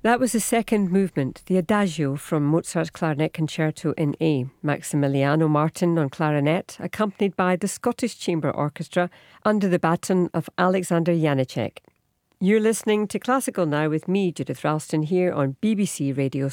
That was the second movement, the Adagio from Mozart's Clarinet Concerto in A. Maximiliano Martin on clarinet, accompanied by the Scottish Chamber Orchestra under the baton of Alexander Janicek. You're listening to Classical Now with me, Judith Ralston, here on BBC Radio